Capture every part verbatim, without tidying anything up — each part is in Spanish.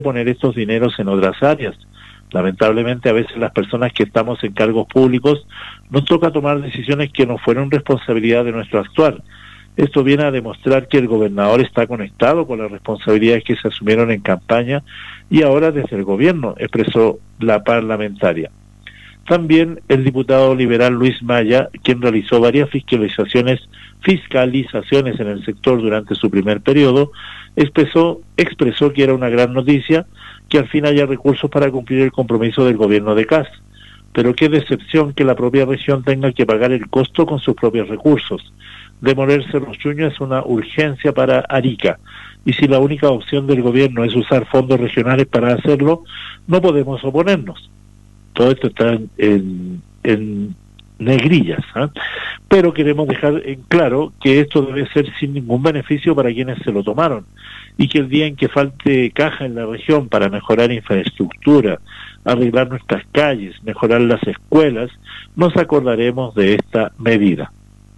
poner estos dineros en otras áreas. Lamentablemente, a veces las personas que estamos en cargos públicos nos toca tomar decisiones que no fueron responsabilidad de nuestro actuar. Esto viene a demostrar que el gobernador está conectado con las responsabilidades que se asumieron en campaña y ahora desde el gobierno, expresó la parlamentaria. También el diputado liberal Luis Maya, quien realizó varias fiscalizaciones, fiscalizaciones en el sector durante su primer periodo, expresó, expresó que era una gran noticia que al fin haya recursos para cumplir el compromiso del gobierno de C A S. Pero qué decepción que la propia región tenga que pagar el costo con sus propios recursos. Demoler Cerro Chuño es una urgencia para Arica, y si la única opción del gobierno es usar fondos regionales para hacerlo, no podemos oponernos. Todo esto está en, en, en negrillas, ¿eh? Pero queremos dejar en claro que esto debe ser sin ningún beneficio para quienes se lo tomaron, y que el día en que falte caja en la región para mejorar infraestructura, arreglar nuestras calles, mejorar las escuelas, nos acordaremos de esta medida.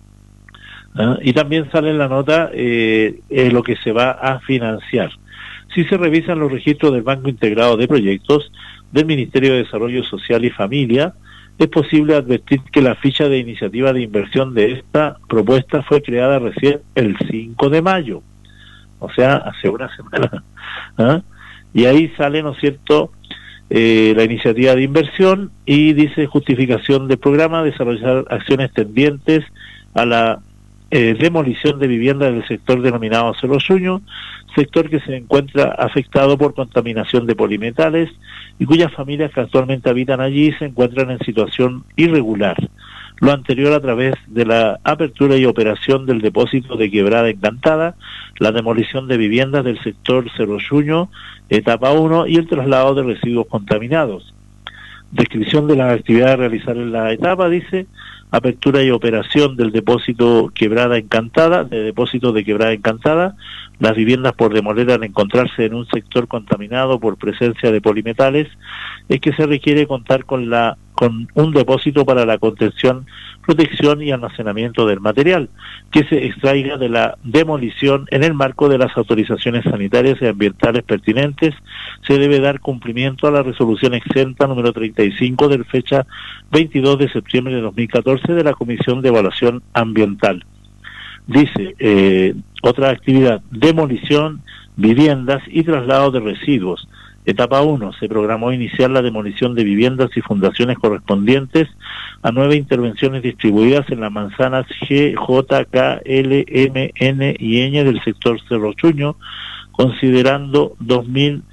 ¿Ah? Y también sale en la nota eh, eh, lo que se va a financiar. Si se revisan los registros del Banco Integrado de Proyectos del Ministerio de Desarrollo Social y Familia, es posible advertir que la ficha de iniciativa de inversión de esta propuesta fue creada recién el cinco de mayo, o sea, hace una semana. ¿Ah? Y ahí sale, ¿no es cierto?, eh, la iniciativa de inversión, y dice justificación del programa, desarrollar acciones tendientes a la Eh, demolición de viviendas del sector denominado Cerro Chuño, sector que se encuentra afectado por contaminación de polimetales y cuyas familias que actualmente habitan allí se encuentran en situación irregular. Lo anterior a través de la apertura y operación del depósito de Quebrada Encantada, la demolición de viviendas del sector Cerro Chuño, etapa uno, y el traslado de residuos contaminados. Descripción de las actividades a realizar en la etapa, dice: apertura y operación del depósito Quebrada Encantada, de depósito de Quebrada Encantada. Las viviendas por demoler al encontrarse en un sector contaminado por presencia de polimetales, es que se requiere contar con la con un depósito para la contención, protección y almacenamiento del material, que se extraiga de la demolición en el marco de las autorizaciones sanitarias y ambientales pertinentes. Se debe dar cumplimiento a la resolución exenta número treinta y cinco del fecha veintidós de septiembre de dos mil catorce de la Comisión de Evaluación Ambiental. Dice, eh, otra actividad: demolición, viviendas y traslado de residuos. Etapa uno, se programó iniciar la demolición de viviendas y fundaciones correspondientes a nueve intervenciones distribuidas en las manzanas G, J, K, L, M, N y Ñ del sector Cerro Chuño, considerando dos mil,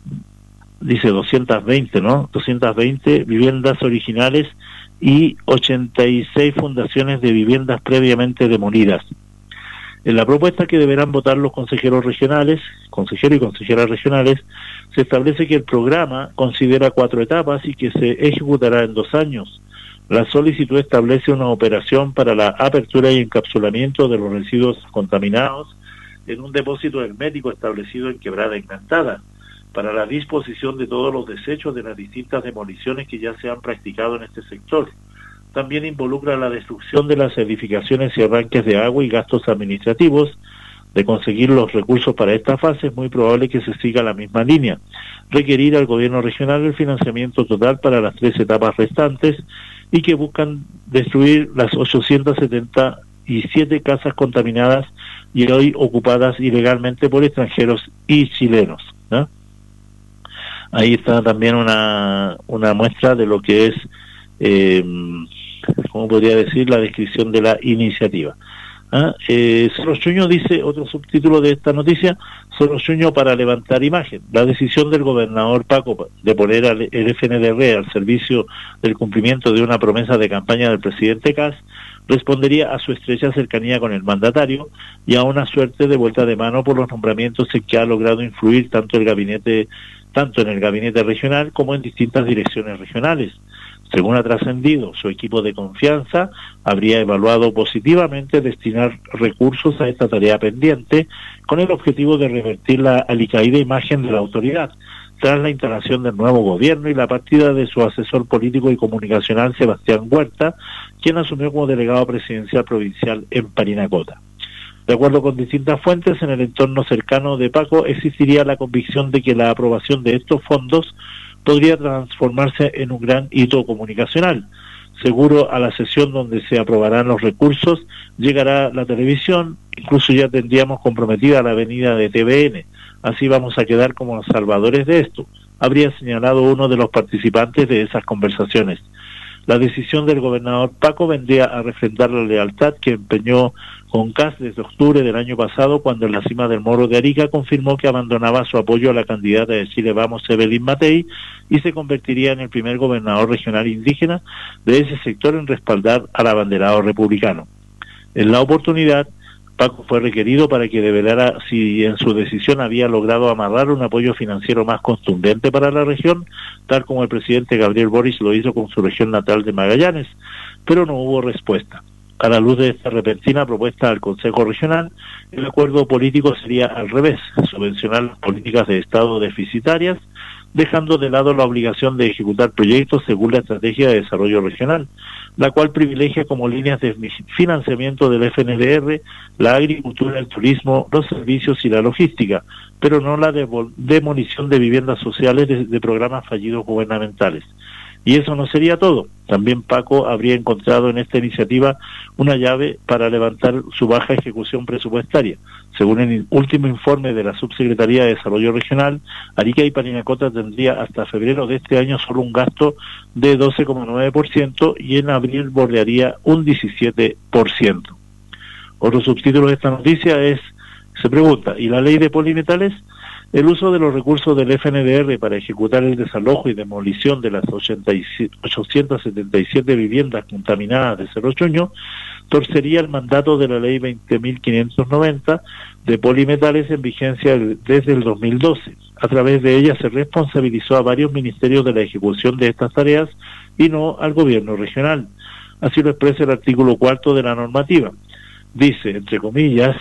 dice doscientas veinte, ¿no? doscientas veinte viviendas originales y ochenta y seis fundaciones de viviendas previamente demolidas. En la propuesta que deberán votar los consejeros regionales, consejeros y consejeras regionales, se establece que el programa considera cuatro etapas y que se ejecutará en dos años. La solicitud establece una operación para la apertura y encapsulamiento de los residuos contaminados en un depósito hermético establecido en Quebrada Encantada, para la disposición de todos los desechos de las distintas demoliciones que ya se han practicado en este sector. También involucra la destrucción de las edificaciones y arranques de agua y gastos administrativos. De conseguir los recursos para esta fase, es muy probable que se siga la misma línea: requerir al gobierno regional el financiamiento total para las tres etapas restantes, y que buscan destruir las ochocientas setenta y siete casas contaminadas y hoy ocupadas ilegalmente por extranjeros y chilenos, ¿no? Ahí está también una, una muestra de lo que es, eh, ¿cómo podría decir?, la descripción de la iniciativa. ¿Ah? Eh, Cerro Chuño, dice otro subtítulo de esta noticia: Cerro Chuño para levantar imagen. La decisión del gobernador Paco de poner al, el F N D R al servicio del cumplimiento de una promesa de campaña del presidente C A S respondería a su estrecha cercanía con el mandatario y a una suerte de vuelta de mano por los nombramientos en que ha logrado influir tanto el gabinete tanto en el gabinete regional como en distintas direcciones regionales. Según ha trascendido, su equipo de confianza habría evaluado positivamente destinar recursos a esta tarea pendiente, con el objetivo de revertir la alicaída imagen de la autoridad, tras la instalación del nuevo gobierno y la partida de su asesor político y comunicacional Sebastián Huerta, quien asumió como delegado presidencial provincial en Parinacota. De acuerdo con distintas fuentes, en el entorno cercano de Paco existiría la convicción de que la aprobación de estos fondos podría transformarse en un gran hito comunicacional. Seguro a la sesión donde se aprobarán los recursos llegará la televisión, incluso ya tendríamos comprometida la venida de T V N. Así vamos a quedar como los salvadores de esto, habría señalado uno de los participantes de esas conversaciones. La decisión del gobernador Paco vendría a refrendar la lealtad que empeñó con Kast desde octubre del año pasado, cuando en la cima del Morro de Arica confirmó que abandonaba su apoyo a la candidata de Chile Vamos, Evelyn Matei, y se convertiría en el primer gobernador regional indígena de ese sector en respaldar al abanderado republicano. En la oportunidad, Paco fue requerido para que develara si en su decisión había logrado amarrar un apoyo financiero más contundente para la región, tal como el presidente Gabriel Boric lo hizo con su región natal de Magallanes, pero no hubo respuesta. A la luz de esta repentina propuesta al Consejo Regional, el acuerdo político sería al revés, subvencionar las políticas de Estado deficitarias, dejando de lado la obligación de ejecutar proyectos según la Estrategia de Desarrollo Regional, la cual privilegia como líneas de financiamiento del F N D R la agricultura, el turismo, los servicios y la logística, pero no la demolición de viviendas sociales de, de programas fallidos gubernamentales. Y eso no sería todo. También Paco habría encontrado en esta iniciativa una llave para levantar su baja ejecución presupuestaria. Según el último informe de la Subsecretaría de Desarrollo Regional, Arica y Parinacota tendría hasta febrero de este año solo un gasto de doce coma nueve por ciento y en abril bordearía un diecisiete por ciento. Otro subtítulo de esta noticia es, se pregunta, ¿y la ley de polimetales? El uso de los recursos del F N D R para ejecutar el desalojo y demolición de las ochocientas setenta y siete viviendas contaminadas de Cerro Chuño torcería el mandato de la ley veinte mil quinientos noventa de polimetales en vigencia desde el dos mil doce. A través de ella se responsabilizó a varios ministerios de la ejecución de estas tareas y no al gobierno regional. Así lo expresa el artículo cuarto de la normativa. Dice, entre comillas,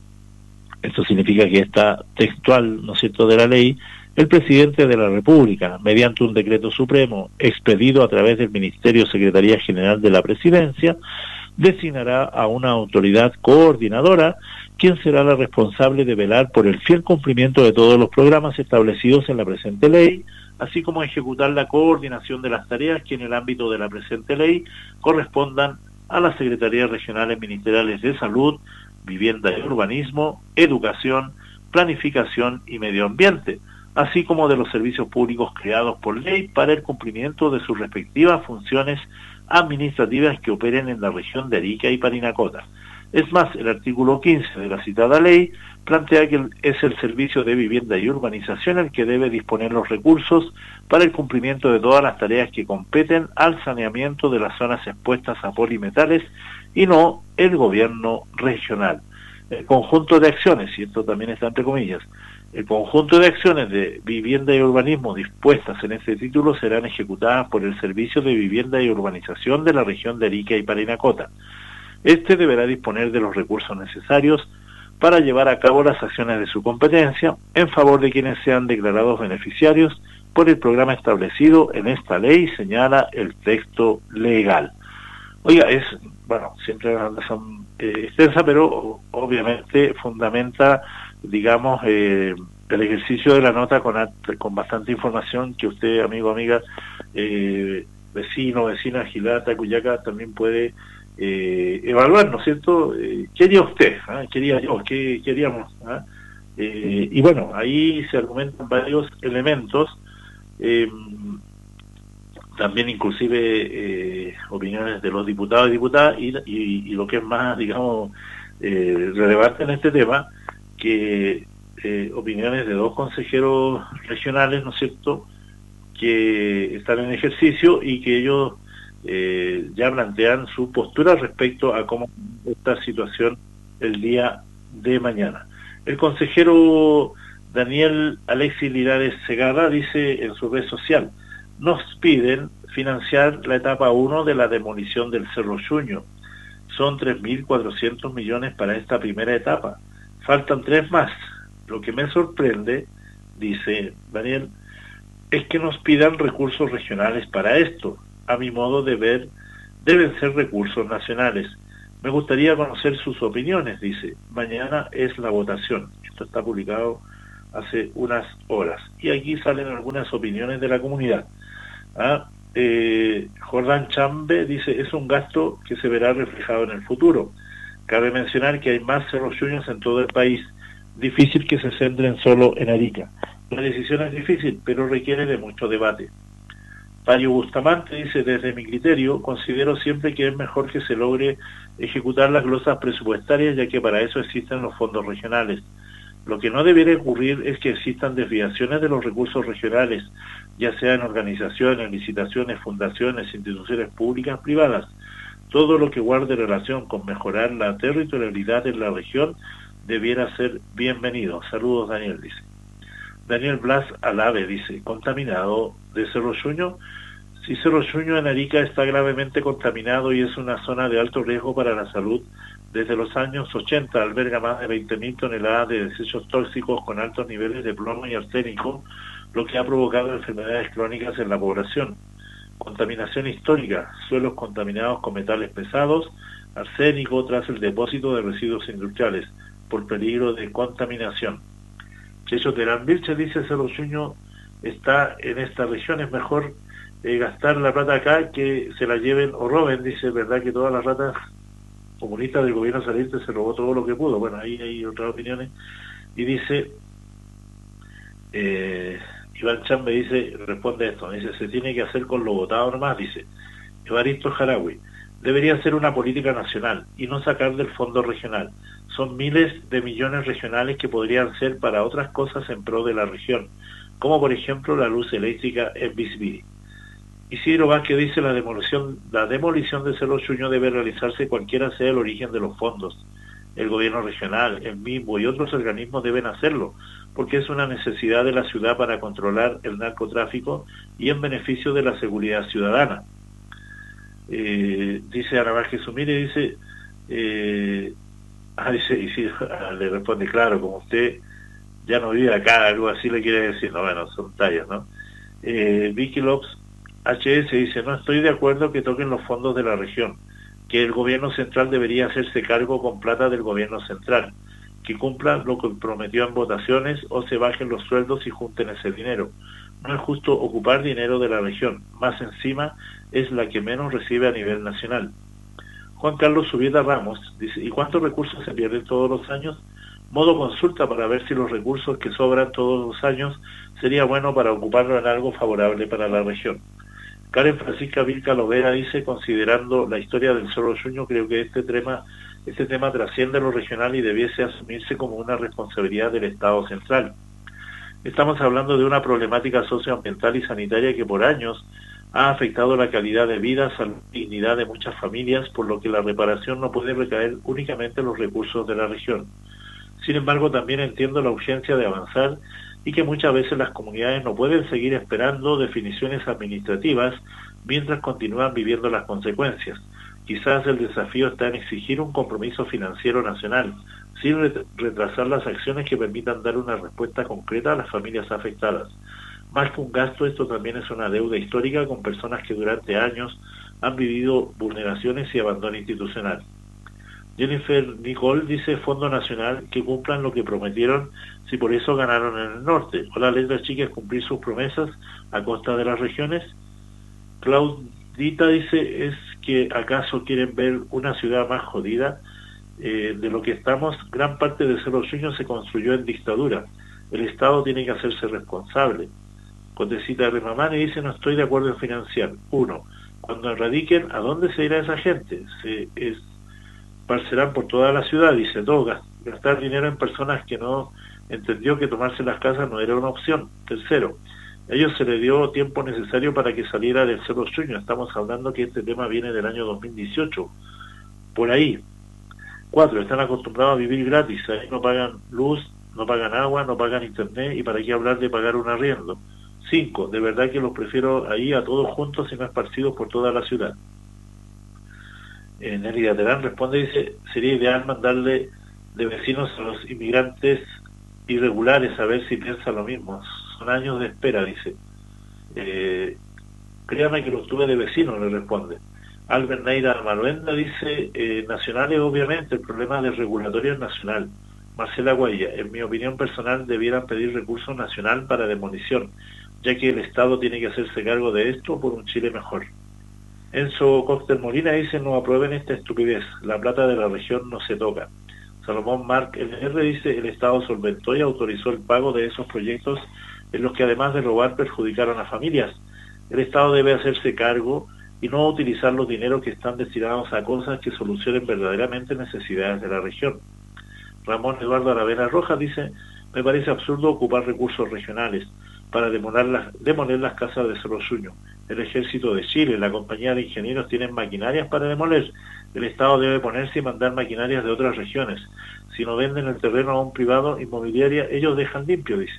esto significa que está textual, ¿no es cierto?, de la ley, el presidente de la República, mediante un decreto supremo expedido a través del Ministerio Secretaría General de la Presidencia, designará a una autoridad coordinadora, quien será la responsable de velar por el fiel cumplimiento de todos los programas establecidos en la presente ley, así como ejecutar la coordinación de las tareas que en el ámbito de la presente ley correspondan a las Secretarías Regionales Ministeriales de Salud, Vivienda y Urbanismo, Educación, Planificación y Medio Ambiente, así como de los servicios públicos creados por ley para el cumplimiento de sus respectivas funciones administrativas que operen en la región de Arica y Parinacota. Es más, el artículo quince de la citada ley plantea que es el Servicio de Vivienda y Urbanización el que debe disponer los recursos para el cumplimiento de todas las tareas que competen al saneamiento de las zonas expuestas a polimetales y no el gobierno regional. El conjunto de acciones, y esto también está entre comillas, el conjunto de acciones de vivienda y urbanismo dispuestas en este título serán ejecutadas por el Servicio de Vivienda y Urbanización de la región de Arica y Parinacota. Este deberá disponer de los recursos necesarios para llevar a cabo las acciones de su competencia en favor de quienes sean declarados beneficiarios por el programa establecido en esta ley, señala el texto legal. Oiga, es, bueno, siempre son eh, extensa, pero obviamente fundamenta, digamos, eh, el ejercicio de la nota con, con bastante información que usted, amigo, amiga, eh, vecino, vecina, Gilata, Cuyaca, también puede eh, evaluar, ¿no es cierto? Eh, ¿Qué haría usted? ¿Ah? ¿Qué haría yo? ¿Qué queríamos? ¿Ah? Eh, y bueno, ahí se argumentan varios elementos, eh, también inclusive eh, opiniones de los diputados y diputadas, y, y, y lo que es más, digamos, eh, relevante en este tema, que eh, opiniones de dos consejeros regionales, ¿no es cierto?, que están en ejercicio y que ellos eh, ya plantean su postura respecto a cómo esta situación el día de mañana. El consejero Daniel Alexis Linares Segarra dice en su red social: nos piden financiar la etapa uno de la demolición del Cerro Chuño. Son tres mil cuatrocientos millones para esta primera etapa. Faltan tres más. Lo que me sorprende, dice Daniel, es que nos pidan recursos regionales para esto. A mi modo de ver, deben ser recursos nacionales. Me gustaría conocer sus opiniones, dice. Mañana es la votación. Esto está publicado hace unas horas. Y aquí salen algunas opiniones de la comunidad. ¿Ah? Eh, Jordán Chambe dice, es un gasto que se verá reflejado en el futuro. Cabe mencionar que hay más cerrochuños en todo el país. Difícil que se centren solo en Arica. La decisión es difícil, pero requiere de mucho debate. Mario Bustamante dice, desde mi criterio, considero siempre que es mejor que se logre ejecutar las glosas presupuestarias, ya que para eso existen los fondos regionales. Lo que no debiera ocurrir es que existan desviaciones de los recursos regionales, ya sea en organizaciones, licitaciones, fundaciones, instituciones públicas, privadas. Todo lo que guarde relación con mejorar la territorialidad en la región debiera ser bienvenido. Saludos, Daniel, dice. Daniel Blas Alave dice, ¿contaminado de Cerro Chuño? Si Cerro Chuño en Arica está gravemente contaminado y es una zona de alto riesgo para la salud, desde los años ochenta alberga más de veinte mil toneladas de desechos tóxicos con altos niveles de plomo y arsénico, lo que ha provocado enfermedades crónicas en la población. Contaminación histórica, suelos contaminados con metales pesados, arsénico tras el depósito de residuos industriales, por peligro de contaminación. Checho Terán Vilche dice, Cerro Chuño está en esta región, es mejor eh, gastar la plata acá que se la lleven o roben. Dice, verdad que todas las ratas comunistas del gobierno saliente se robó todo lo que pudo. Bueno, ahí hay otras opiniones. Y dice, eh, Iván Chambe dice, responde esto, dice, se tiene que hacer con lo votado nomás, dice. Evaristo Jarawi, debería ser una política nacional y no sacar del fondo regional. Son miles de millones regionales que podrían ser para otras cosas en pro de la región, como por ejemplo la luz eléctrica en Bisbiri. Isidro Vázquez dice, la demolición, la demolición de Cerro Chuño debe realizarse cualquiera sea el origen de los fondos. El gobierno regional, el M I M B O y otros organismos deben hacerlo, porque es una necesidad de la ciudad para controlar el narcotráfico y en beneficio de la seguridad ciudadana. Eh, dice Ana Vázquez Sumire, dice, eh, ah, dice, y sí, le responde, claro, como usted ya no vive acá, algo así le quiere decir, no, bueno, son tallas, ¿no? Eh, Vicky Lopes H S dice, no estoy de acuerdo que toquen los fondos de la región, que el gobierno central debería hacerse cargo con plata del gobierno central, que cumplan lo que prometió en votaciones o se bajen los sueldos y junten ese dinero. No es justo ocupar dinero de la región, más encima es la que menos recibe a nivel nacional. Juan Carlos Subieta Ramos dice, ¿y cuántos recursos se pierden todos los años? Modo consulta para ver si los recursos que sobran todos los años sería bueno para ocuparlo en algo favorable para la región. Karen Francisca Vilca Lovera dice, considerando la historia del Cerro Chuño, creo que este tema, este tema trasciende lo regional y debiese asumirse como una responsabilidad del Estado central. Estamos hablando de una problemática socioambiental y sanitaria que por años ha afectado la calidad de vida, salud y dignidad de muchas familias, por lo que la reparación no puede recaer únicamente en los recursos de la región. Sin embargo, también entiendo la urgencia de avanzar y que muchas veces las comunidades no pueden seguir esperando definiciones administrativas mientras continúan viviendo las consecuencias. Quizás el desafío está en exigir un compromiso financiero nacional, sin retrasar las acciones que permitan dar una respuesta concreta a las familias afectadas. Más que un gasto, esto también es una deuda histórica con personas que durante años han vivido vulneraciones y abandono institucional. Jennifer Nicole dice, Fondo Nacional, que cumplan lo que prometieron, si por eso ganaron en el norte. O la letra chica es cumplir sus promesas a costa de las regiones. Claudita dice, es que acaso quieren ver una ciudad más jodida eh, de lo que estamos. Gran parte de Cerro Chuño se construyó en dictadura. El Estado tiene que hacerse responsable. Cotecita de Remamán y dice, no estoy de acuerdo en financiar. Uno, cuando erradiquen, ¿a dónde se irá esa gente? Se esparcerán por toda la ciudad, dice. Dos, gastar dinero en personas que no entendió que tomarse las casas no era una opción. Tercero, a ellos se les dio tiempo necesario para que saliera del Cerro Chuño. Estamos hablando que este tema viene del año dos mil dieciocho. Por ahí. Cuatro, están acostumbrados a vivir gratis. Ahí no pagan luz, no pagan agua, no pagan internet, y para qué hablar de pagar un arriendo. Cinco, de verdad que los prefiero ahí a todos juntos y no esparcidos por toda la ciudad. Eh, Nelly Terán responde y dice, sería ideal mandarle de vecinos a los inmigrantes irregulares a ver si piensan lo mismo. Son años de espera, dice. Eh, créame que los tuve de vecinos, le responde. Albert Neira Maluenda dice, eh, nacionales obviamente, el problema del regulatorio es nacional. Marcela Guaya, en mi opinión personal debieran pedir recursos nacional para demolición, ya que el Estado tiene que hacerse cargo de esto por un Chile mejor. Enzo Cóctel Molina dice, no aprueben esta estupidez, la plata de la región no se toca. Salomón Marc L R dice, el Estado solventó y autorizó el pago de esos proyectos en los que además de robar perjudicaron a familias. El Estado debe hacerse cargo y no utilizar los dineros que están destinados a cosas que solucionen verdaderamente necesidades de la región. Ramón Eduardo Aravena Rojas dice, me parece absurdo ocupar recursos regionales para demoler las, demoler las casas de Cerro Suño. El Ejército de Chile, la compañía de ingenieros tienen maquinarias para demoler. El Estado debe ponerse y mandar maquinarias de otras regiones. Si no venden el terreno a un privado inmobiliaria, ellos dejan limpio, dice.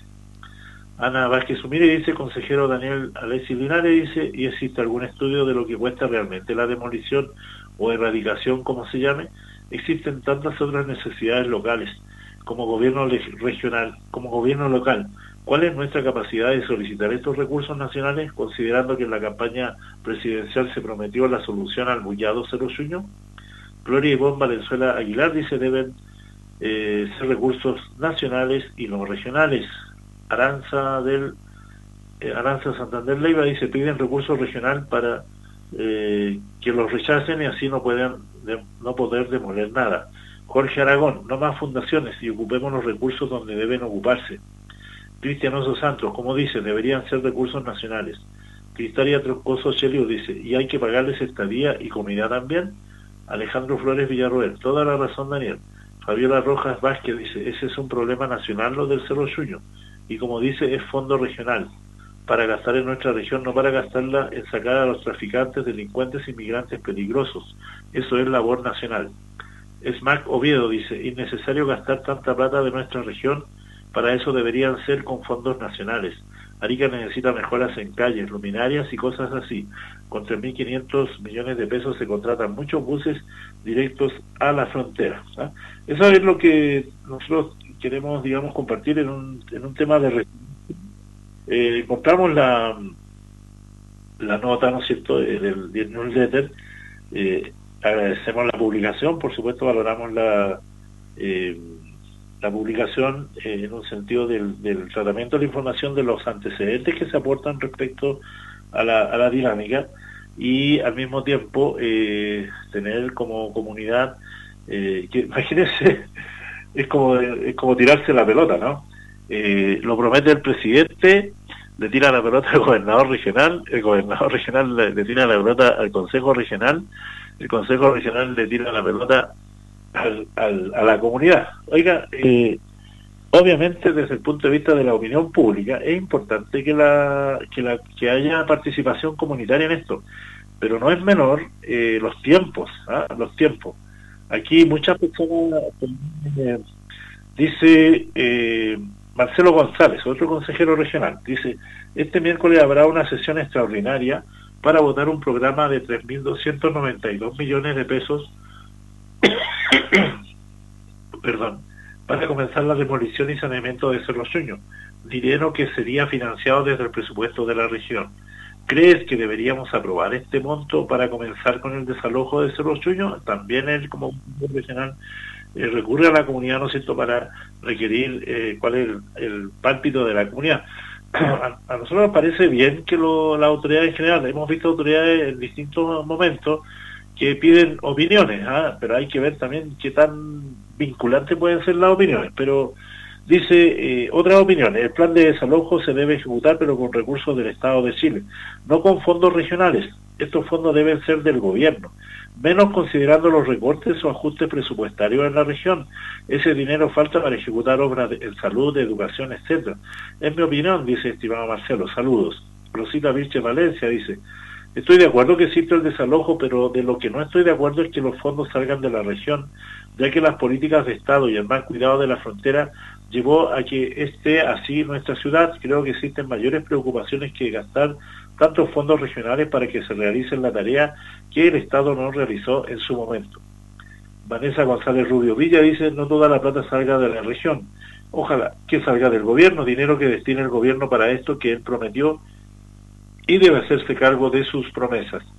Ana Vázquez Umire dice, consejero Daniel Alessi Linares dice, ¿y existe algún estudio de lo que cuesta realmente la demolición o erradicación, como se llame? Existen tantas otras necesidades locales, como gobierno regional, como gobierno local. ¿Cuál es nuestra capacidad de solicitar estos recursos nacionales, considerando que en la campaña presidencial se prometió la solución al bullado Cerro Suño? Gloria Ivonne Valenzuela Aguilar dice, deben eh, ser recursos nacionales y no regionales. Aranza del eh, Aranza Santander Leiva dice, piden recursos regional para eh, que los rechacen y así no puedan de, no poder demoler nada. Jorge Aragón, no más fundaciones y ocupemos los recursos donde deben ocuparse. Cristian Oso Santos, como dice, deberían ser recursos nacionales. Cristalia Troncoso Cheliu dice, ¿y hay que pagarles estadía y comida también? Alejandro Flores Villarroel, toda la razón Daniel. Fabiola Rojas Vázquez dice, ese es un problema nacional lo del Cerro Suño. Y como dice, es fondo regional, para gastar en nuestra región, no para gastarla en sacar a los traficantes, delincuentes, inmigrantes peligrosos. Eso es labor nacional. Smack Oviedo dice, innecesario gastar tanta plata de nuestra región, para eso deberían ser con fondos nacionales. Arica necesita mejoras en calles, luminarias y cosas así. Con tres mil quinientos millones de pesos se contratan muchos buses directos a la frontera. ¿Ah? Eso es lo que nosotros queremos, digamos, compartir en un, en un tema de... Eh, compramos la, la nota, ¿no es cierto?, del, del newsletter. Eh, agradecemos la publicación, por supuesto valoramos la... Eh, la publicación eh, en un sentido del, del tratamiento de la información, de los antecedentes que se aportan respecto a la, a la dinámica, y al mismo tiempo eh, tener como comunidad, eh, que imagínense, es como, es como tirarse la pelota, ¿no? Eh, lo promete el presidente, le tira la pelota al gobernador regional, el gobernador regional le, le tira la pelota al consejo regional, el consejo regional le tira la pelota Al, al, a la comunidad. Oiga, eh, obviamente desde el punto de vista de la opinión pública es importante que la que, la, que haya participación comunitaria en esto, pero no es menor eh, los tiempos, ¿ah? los tiempos. Aquí muchas personas, eh, dice eh, Marcelo González, otro consejero regional, dice, este miércoles habrá una sesión extraordinaria para votar un programa de tres mil doscientos noventa y dos millones de pesos perdón, para comenzar la demolición y saneamiento de Cerro Suño, dinero que sería financiado desde el presupuesto de la región. ¿Crees que deberíamos aprobar este monto para comenzar con el desalojo de Cerro Suño? También él, como profesional, eh, recurre a la comunidad, ¿no es cierto?, para requerir eh, cuál es el, el pálpito de la comunidad. A, a nosotros nos parece bien que lo, la autoridad en general, hemos visto autoridades en distintos momentos que piden opiniones, ¿ah? Pero hay que ver también qué tan vinculantes pueden ser las opiniones. Pero dice eh, otras opiniones, el plan de desalojo se debe ejecutar pero con recursos del Estado de Chile, no con fondos regionales. Estos fondos deben ser del gobierno, menos considerando los recortes o ajustes presupuestarios en la región. Ese dinero falta para ejecutar obras de, en salud, de educación, etcétera. Es mi opinión, dice estimado Marcelo. Saludos. Rosita Vilches Valencia dice, estoy de acuerdo que existe el desalojo, pero de lo que no estoy de acuerdo es que los fondos salgan de la región, ya que las políticas de Estado y el mal cuidado de la frontera llevó a que esté así nuestra ciudad. Creo que existen mayores preocupaciones que gastar tantos fondos regionales para que se realice la tarea que el Estado no realizó en su momento. Vanessa González Rubio Villa dice, no toda la plata salga de la región, ojalá que salga del gobierno, dinero que destine el gobierno para esto que él prometió y debe hacerse cargo de sus promesas.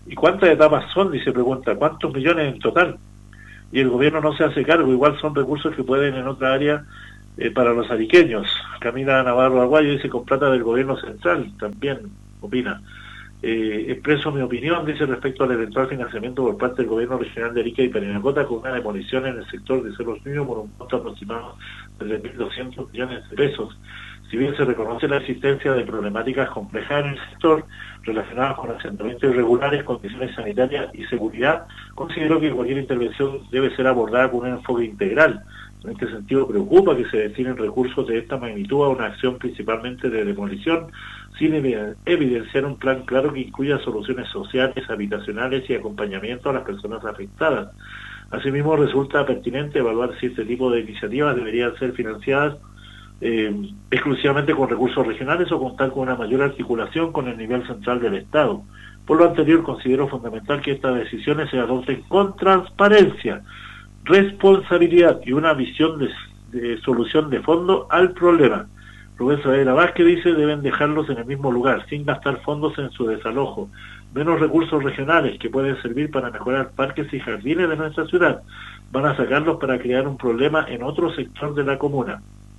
¿Y cuántas etapas son? Dice, pregunta, ¿cuántos millones en total? Y el gobierno no se hace cargo, igual son recursos que pueden en otra área eh, para los ariqueños. Camila Navarro Aguayo dice, con plata del gobierno central, también opina. Eh, expreso mi opinión, dice, respecto al eventual financiamiento por parte del gobierno regional de Arica y Parinacota con una demolición en el sector de Cerros Niños por un monto aproximado de tres mil doscientos millones de pesos. Si bien se reconoce la existencia de problemáticas complejas en el sector relacionadas con asentamientos irregulares, condiciones sanitarias y seguridad, considero que cualquier intervención debe ser abordada con un enfoque integral. En este sentido, preocupa que se destinen recursos de esta magnitud a una acción principalmente de demolición, sin evidenciar un plan claro que incluya soluciones sociales, habitacionales y acompañamiento a las personas afectadas. Asimismo, resulta pertinente evaluar si este tipo de iniciativas deberían ser financiadas eh, exclusivamente con recursos regionales o contar con una mayor articulación con el nivel central del Estado. Por lo anterior, considero fundamental que estas decisiones se adopten con transparencia, responsabilidad y una visión de, de solución de fondo al problema. Rubén Saavedra Vázquez dice, deben dejarlos en el mismo lugar, sin gastar fondos en su desalojo, menos recursos regionales que pueden servir para mejorar parques y jardines de nuestra ciudad, van a sacarlos para crear un problema en otro sector de la comuna.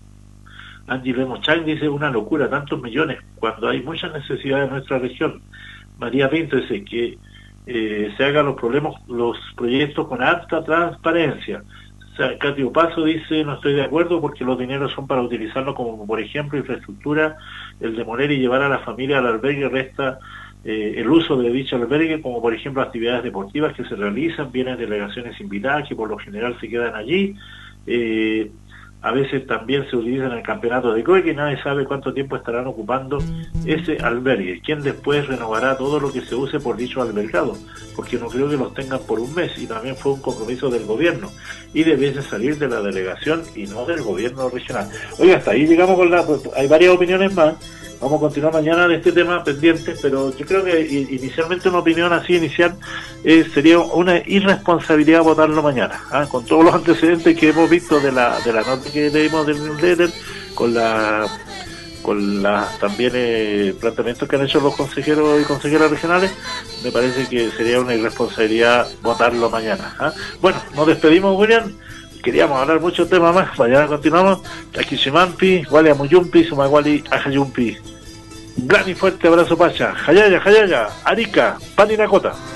Angie Lemos Chang dice, una locura, tantos millones, cuando hay muchas necesidades en nuestra región. María Pinto dice que eh, se hagan los problemas, los proyectos con alta transparencia. O sea, Catio Paso dice, no estoy de acuerdo porque los dineros son para utilizarlo como, por ejemplo, infraestructura, el demoler y llevar a la familia al albergue resta eh, el uso de dicho albergue, como por ejemplo actividades deportivas que se realizan, vienen delegaciones invitadas que por lo general se quedan allí, eh, a veces también se utiliza en el campeonato de C O E, que nadie sabe cuánto tiempo estarán ocupando ese albergue, quien después renovará todo lo que se use por dicho albergado, porque no creo que los tengan por un mes, y también fue un compromiso del gobierno, y debiese salir de la delegación y no del gobierno regional. Oiga, hasta ahí llegamos con la... Pues, hay varias opiniones más, vamos a continuar mañana de este tema pendiente, pero yo creo que inicialmente una opinión así inicial eh, sería una irresponsabilidad votarlo mañana, ¿ah? Con todos los antecedentes que hemos visto de la de la nota que leímos del newsletter, con la con las también eh, planteamientos que han hecho los consejeros y consejeras regionales, me parece que sería una irresponsabilidad votarlo mañana, ¿ah? Bueno, nos despedimos, William. Queríamos hablar muchos temas más, mañana continuamos. Takishimampi, Wali Amuyumpi, Sumawali Ajayumpi. Un gran y fuerte abrazo, Pacha. Jayaya, Jayaya, Arica, Parinacota.